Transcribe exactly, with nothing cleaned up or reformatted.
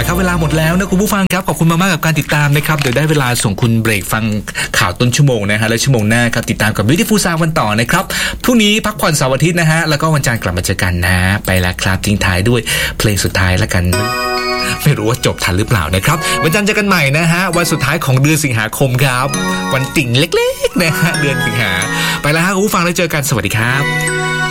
ละครับเวลาหมดแล้วนะคุณผู้ฟังครับขอบคุณมากๆกับการติดตามนะครับเดี๋ยวได้เวลาส่งคุณเบรกฟังข่าวต้นชั่วโมงนะฮะและชั่วโมงหน้าครับติดตามกับ Beautiful Sound วันต่อนะครับพรุ่งนี้พักผ่อนเสาร์อาทิตย์นะฮะแล้วก็วันจันทร์กลับมาเจอกันนะไปแล้วครับทิ้งท้ายด้วยเพลงสุดท้ายแล้วกันไม่รู้ว่าจบทันหรือเปล่านะครับวันจันทร์เจอกันใหม่นะฮะวันสุดท้ายของเดือนสิงหาคมครับวันติ่งเล็กๆนะฮะเดือนสิงหาไปแล้วฮะคุณผู้ฟังแล้วเจอกันสวัสดีครับ